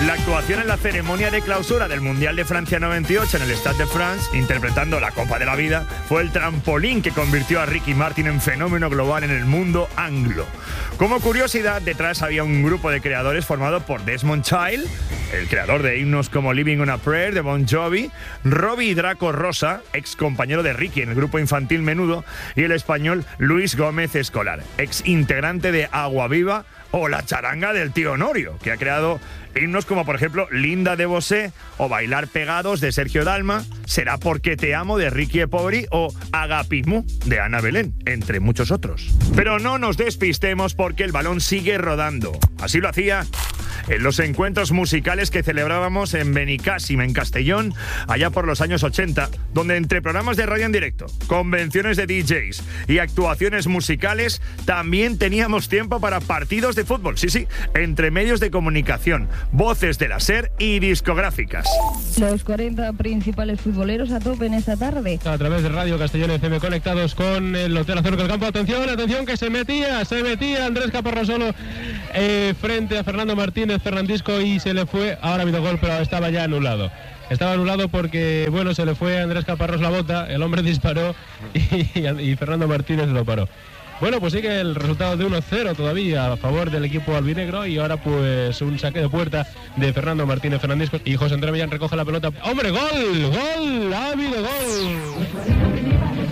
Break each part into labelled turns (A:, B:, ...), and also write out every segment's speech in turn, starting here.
A: La actuación en la ceremonia de clausura del Mundial de Francia 98 en el Stade de France, interpretando la Copa de la Vida, fue el trampolín que convirtió a Ricky Martin en fenómeno global en el mundo anglo. Como curiosidad, detrás había un grupo de creadores formado por Desmond Child, el creador de himnos como Living on a Prayer de Bon Jovi, Robbie Draco Rosa, ex compañero de Ricky en el grupo infantil Menudo, y el español Luis Gómez Escolar, ex integrante de Agua Viva, o la charanga del tío Honorio, que ha creado himnos como por ejemplo Linda de Bosé o Bailar Pegados de Sergio Dalma, Será porque te amo de Ricky e Poveri o Agapismu de Ana Belén, entre muchos otros. Pero no nos despistemos porque el balón sigue rodando. Así lo hacía en los encuentros musicales que celebrábamos en Benicàssim, en Castellón, allá por los años 80, donde entre programas de radio en directo, convenciones de DJs y actuaciones musicales, también teníamos tiempo para partidos de fútbol, sí, entre medios de comunicación, voces de la SER y discográficas.
B: Los 40 principales futboleros a tope en esta tarde.
C: A través de Radio Castellón FM, conectados con el Hotel Azul del Campo. Atención, que se metía Andrés Caparrós frente a Fernando Martínez, Fernandisco, y se le fue. Ahora ha habido gol, pero estaba ya anulado. Estaba anulado porque, bueno, se le fue a Andrés Caparrós la bota, el hombre disparó y Fernando Martínez lo paró. Bueno, pues sigue el resultado de 1-0 todavía a favor del equipo albinegro, y ahora pues un saque de puerta de Fernando Martínez Fernandisco, y José Andrés Millán recoge la pelota. ¡Hombre, gol! ¡Ha habido gol!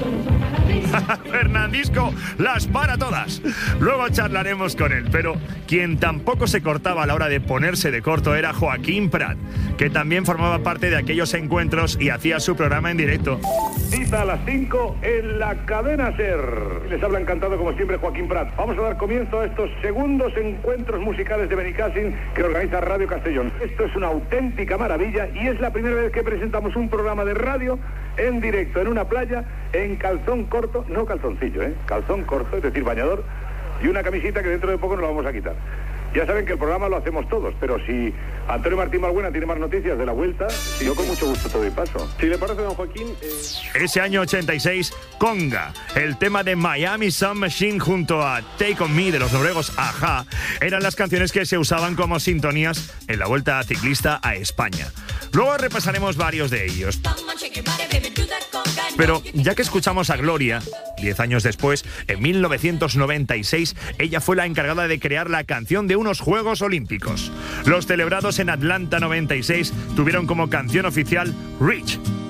A: Fernandisco las para todas. Luego charlaremos con él, pero quien tampoco se cortaba a la hora de ponerse de corto era Joaquín Prat, que también formaba parte de aquellos encuentros y hacía su programa en directo.
D: Cita a las 5 en la cadena SER. Les habla encantado como siempre Joaquín Prat. Vamos a dar comienzo a estos segundos encuentros musicales de Benicàssim que organiza Radio Castellón. Esto es una auténtica maravilla y es la primera vez que presentamos un programa de radio en directo en una playa en calzón corto, no calzoncillo, calzón corto, es decir, bañador, y una camisita que dentro de poco nos la vamos a quitar. Ya saben que el programa lo hacemos todos, pero si Antonio Martín Balbuena tiene más noticias de la vuelta, yo con mucho gusto te doy paso. Si le parece, don Joaquín...
A: Ese año 86, Conga, el tema de Miami Sound Machine junto a Take On Me de los noruegos A-ha, eran las canciones que se usaban como sintonías en la Vuelta Ciclista a España. Luego repasaremos varios de ellos. Pero ya que escuchamos a Gloria, 10 años después, en 1996, ella fue la encargada de crear la canción de unos Juegos Olímpicos. Los celebrados en Atlanta 96 tuvieron como canción oficial Rich.